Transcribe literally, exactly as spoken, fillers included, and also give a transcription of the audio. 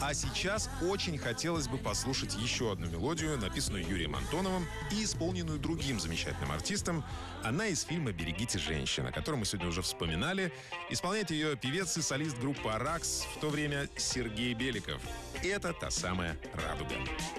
А сейчас очень хотелось бы послушать еще одну мелодию, написанную Юрием Антоновым и исполненную другим замечательным артистом. Она из фильма «Берегите женщин», о котором мы сегодня уже вспоминали. Исполняет ее певец и солист группы «Аракс», в то время Сергей Беликов. Это та самая «Радуга».